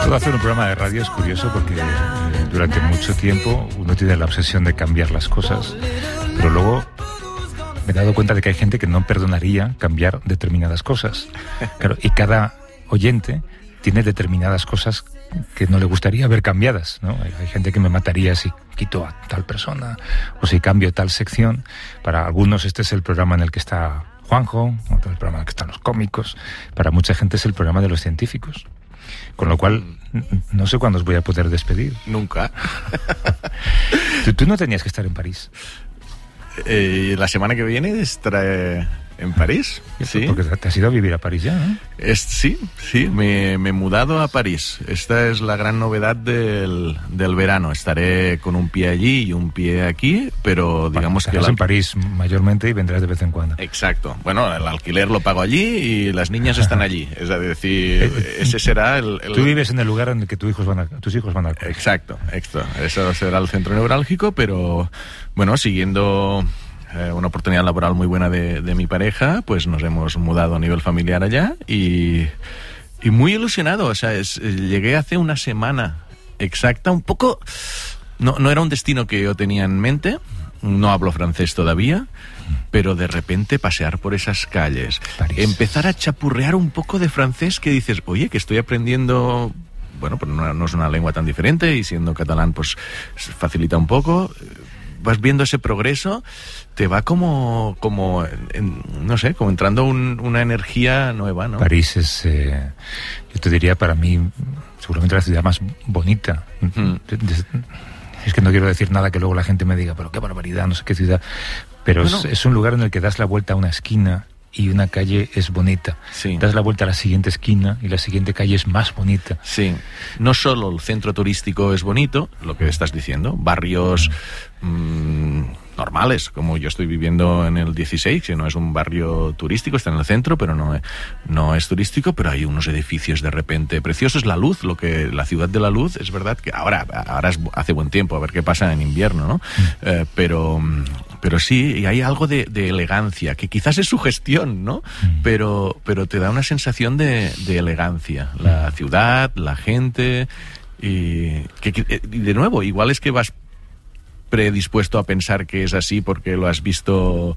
Todo hacer un programa de radio es curioso porque durante mucho tiempo uno tiene la obsesión de cambiar las cosas, pero luego me he dado cuenta de que hay gente que no perdonaría cambiar determinadas cosas. Claro, y cada oyente tiene determinadas cosas que no le gustaría ver cambiadas, ¿no? Hay gente que me mataría si quito a tal persona o si cambio tal sección. Para algunos este es el programa en el que está Juanjo, otro el programa en el que están los cómicos. Para mucha gente es el programa de los científicos. Con lo cual, no sé cuándo os voy a poder despedir. Nunca. ¿Tú no tenías que estar en París? La semana que viene estaré en París. Sí. Porque te has ido a vivir a París ya, ¿no? Sí, me he mudado a París. Esta es la gran novedad del verano. Estaré con un pie allí y un pie aquí, pero digamos que... en París mayormente y vendrás de vez en cuando. Exacto. Bueno, el alquiler lo pago allí y las niñas están allí. Es decir, ese será el... Tú vives en el lugar en el que tus hijos van a Exacto. Eso será el centro neurálgico, pero bueno, siguiendo... una oportunidad laboral muy buena de mi pareja, pues nos hemos mudado a nivel familiar allá y muy ilusionado. O sea, llegué hace una semana exacta, un poco... No era un destino que yo tenía en mente, no hablo francés todavía, pero de repente pasear por esas calles, París. Empezar a chapurrear un poco de francés que dices, oye, que estoy aprendiendo... Bueno, pues no es una lengua tan diferente y siendo catalán pues facilita un poco... Vas viendo ese progreso, te va como no sé, como entrando una energía nueva, ¿no? París es, yo te diría, para mí, seguramente la ciudad más bonita. Es que no quiero decir nada que luego la gente me diga, pero qué barbaridad, no sé qué ciudad. Pero no. Es un lugar en el que das la vuelta a una esquina y una calle es bonita. Sí. Das la vuelta a la siguiente esquina y la siguiente calle es más bonita. Sí. No solo el centro turístico es bonito, lo que estás diciendo, barrios normales, como yo estoy viviendo en el 16, que no es un barrio turístico, está en el centro, pero no es turístico, pero hay unos edificios de repente preciosos. La luz, la ciudad de la luz, es verdad que ahora hace buen tiempo, a ver qué pasa en invierno, ¿no? Pero sí, y hay algo de elegancia, que quizás es su gestión, ¿no? Pero te da una sensación de elegancia. La ciudad, la gente, y de nuevo, igual es que vas predispuesto a pensar que es así porque lo has visto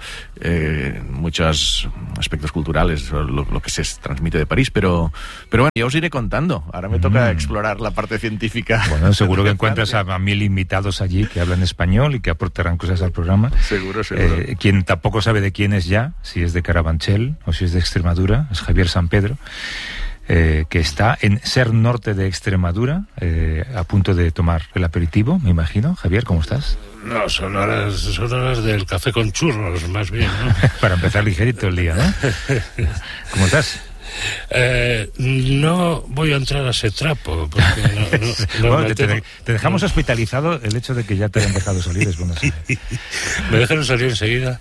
muchos aspectos culturales, lo que se transmite de París, pero bueno, ya os iré contando. Ahora me toca explorar la parte científica. Bueno, seguro que encuentras a 1000 invitados allí que hablan español y que aportarán cosas al programa. Seguro. Quien tampoco sabe de quién es ya, si es de Carabanchel o si es de Extremadura, es Javier San Pedro. Que está en Ser Norte de Extremadura, a punto de tomar el aperitivo, me imagino. Javier, ¿cómo estás? No, son horas del café con churros, más bien, ¿no? Para empezar ligerito el día, ¿no? ¿Cómo estás? No voy a entrar a ese trapo porque bueno, te dejamos hospitalizado el hecho de que ya te hayan dejado salir, es bueno saber. Me dejaron salir enseguida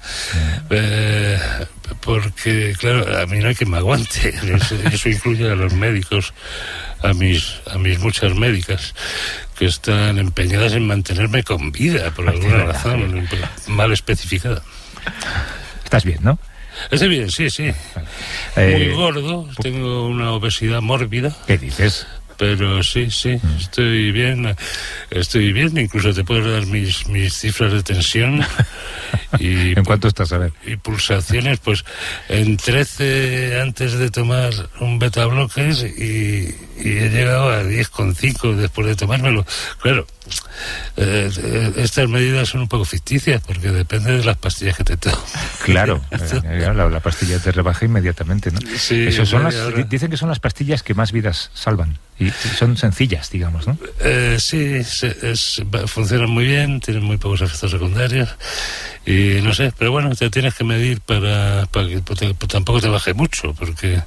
porque claro, a mí no hay quien me aguante. Eso incluye a los médicos, a mis muchas médicas que están empeñadas en mantenerme con vida por alguna razón mal especificada. Estás bien, ¿no? Estoy bien, sí. Muy gordo, tengo una obesidad mórbida. ¿Qué dices? Pero sí, estoy bien, incluso te puedo dar mis cifras de tensión. Y, ¿en cuánto estás, a ver? Y pulsaciones, pues en 13 antes de tomar un beta-bloques y he llegado a 10,5 después de tomármelo. Claro, estas medidas son un poco ficticias porque depende de las pastillas que te tomes. Claro, la pastilla te rebaja inmediatamente, ¿no? Sí, dicen que son las pastillas que más vidas salvan y son sencillas, digamos, ¿no? Sí, funcionan muy bien, tienen muy pocos efectos secundarios y no sé, pero bueno, te tienes que medir para que tampoco te baje mucho porque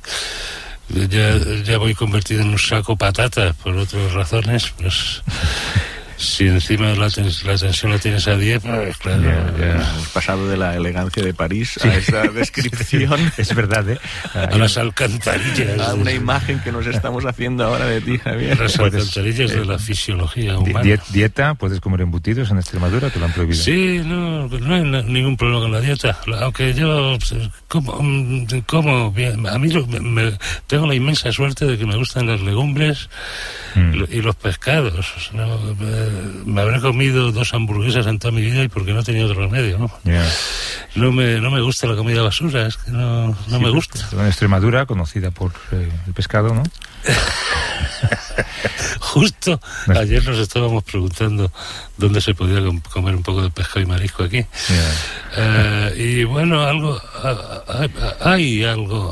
ya voy convertido en un saco patatas por otras razones, pues Si encima la tensión la tienes a 10, pues claro. Hemos pasado de la elegancia de París a esa descripción. Es verdad, ¿eh? A las alcantarillas. A una imagen que nos estamos haciendo ahora de ti, Javier. Las alcantarillas de la fisiología humana. ¿Dieta? ¿Puedes comer embutidos en Extremadura? ¿Te lo han prohibido? Sí, no hay ningún problema con la dieta. Aunque yo como bien. A mí tengo la inmensa suerte de que me gustan las legumbres y los pescados. ¿No? Me habré comido 2 hamburguesas en toda mi vida y porque no he tenido otro remedio, ¿no? Yeah. No me gusta la comida basura, es que no me gusta. En Extremadura, conocida por el pescado, ¿no? Justo ayer nos estábamos preguntando dónde se podía comer un poco de pescado y marisco aquí. Yeah. Y bueno, hay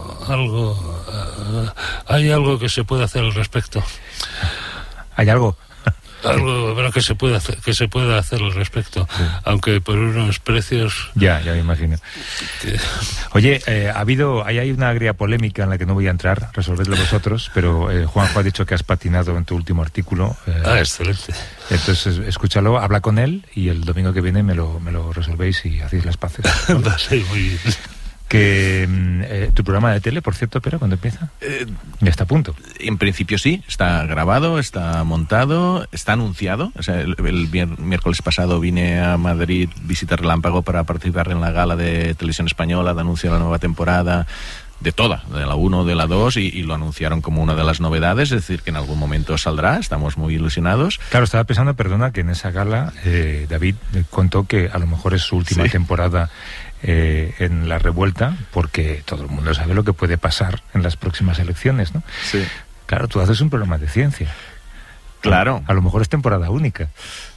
algo que se puede hacer al respecto. ¿Hay algo? Algo bueno, que se pueda hacer al respecto, sí. Aunque por unos precios. Ya me imagino. Oye, hay una agria polémica en la que no voy a entrar, resolvedlo vosotros, pero Juanjo ha dicho que has patinado en tu último artículo. Excelente. Entonces escúchalo, habla con él y el domingo que viene me lo resolvéis y hacéis las paces, ¿no? Sí, muy bien. Que tu programa de tele, por cierto, pero ¿cuándo empieza? Ya está a punto. En principio sí, está grabado, está montado, está anunciado. O sea, el miércoles pasado vine a Madrid, visita Relámpago, para participar en la gala de Televisión Española, de anuncio de la nueva temporada, de la 1, de la 2, y lo anunciaron como una de las novedades, es decir, que en algún momento saldrá, estamos muy ilusionados. Claro, estaba pensando, perdona, que en esa gala David contó que a lo mejor es su última temporada en La Revuelta, porque todo el mundo sabe lo que puede pasar en las próximas elecciones, ¿no? Sí. Claro, tú haces un programa de ciencia. Claro. A lo mejor es temporada única.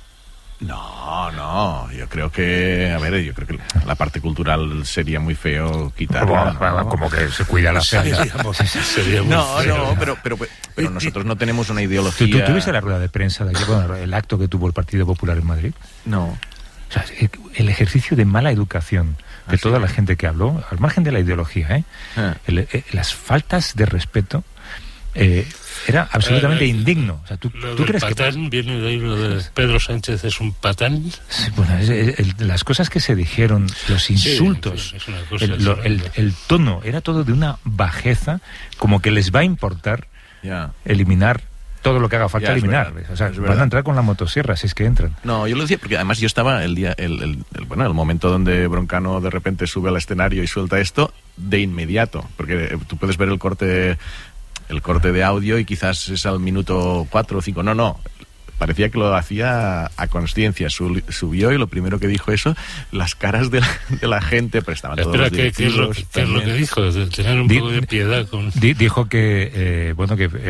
No, yo creo que la parte cultural sería muy feo quitarla. ¿No? Como que se cuida la serie. Sería muy feo. pero nosotros no tenemos una ideología. ¿Tú viste la rueda de prensa de ayer, el acto que tuvo el Partido Popular en Madrid? No. O sea, el ejercicio de mala educación de toda la gente que habló, al margen de la ideología, las faltas de respeto, era absolutamente indigno. O sea, ¿tú crees patán, que viene de ahí lo de Pedro Sánchez es un patán? Sí, bueno, las cosas que se dijeron, los insultos, es una cosa el tono, era todo de una bajeza, como que les va a importar eliminar todo lo que haga falta eliminar. O sea, van a entrar con la motosierra si es que entran. No, yo lo decía porque además yo estaba el momento donde Broncano de repente sube al escenario y suelta esto de inmediato, porque tú puedes ver el corte de audio y quizás es al minuto 4 o 5. No, parecía que lo hacía a consciencia. Subió y lo primero que dijo las caras de la gente, pero estaban todos los directivos. ¿Qué es lo que dijo? Tener un poco de piedad con... Dijo que